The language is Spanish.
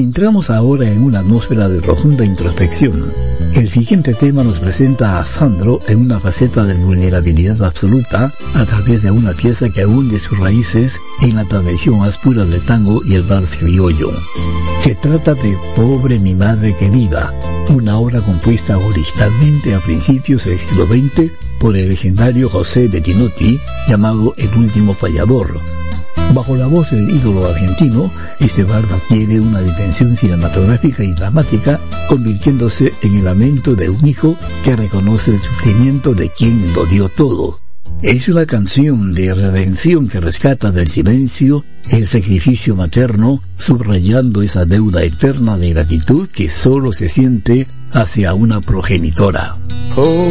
Entramos ahora en una atmósfera de profunda introspección. El siguiente tema nos presenta a Sandro en una faceta de vulnerabilidad absoluta a través de una pieza que hunde sus raíces en la tradición más pura del tango y el vals criollo. Se trata de Pobre mi madre querida, una obra compuesta originalmente a principios del siglo XX por el legendario José Bettinotti, llamado El último payador. Bajo la voz del ídolo argentino, este vals adquiere una dimensión cinematográfica y dramática, convirtiéndose en el lamento de un hijo que reconoce el sufrimiento de quien lo dio todo. Es una canción de redención que rescata del silencio el sacrificio materno, subrayando esa deuda eterna de gratitud que solo se siente hacia una progenitora.